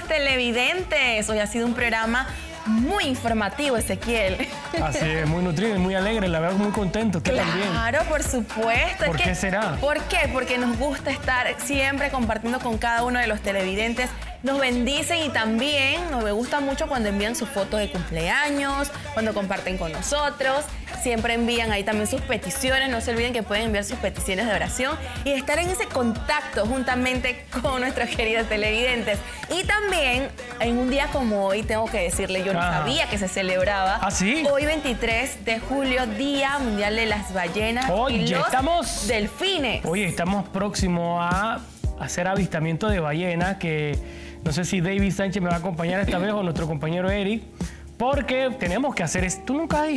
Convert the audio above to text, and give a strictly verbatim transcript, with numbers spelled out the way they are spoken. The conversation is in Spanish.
televidentes. Hoy ha sido un programa muy informativo, Ezequiel. Así es, muy nutrido y muy alegre, la veo muy contento. ¿Usted también? Claro, por supuesto. ¿Por Es qué que, será? ¿Por qué? Porque nos gusta estar siempre compartiendo con cada uno de los televidentes. Nos bendicen y también nos me gusta mucho cuando envían sus fotos de cumpleaños, cuando comparten con nosotros. Siempre envían ahí también sus peticiones. No se olviden que pueden enviar sus peticiones de oración y estar en ese contacto juntamente con nuestros queridos televidentes. Y también, en un día como hoy, tengo que decirle, yo no Ajá. sabía que se celebraba. ¿Ah, sí? Hoy, veintitrés de julio, Día Mundial de las Ballenas Oye, y los estamos- delfines. Oye, estamos próximos a hacer avistamiento de ballenas, que no sé si David Sánchez me va a acompañar esta vez o nuestro compañero Eric, porque tenemos que hacer esto. ¿Tú nunca has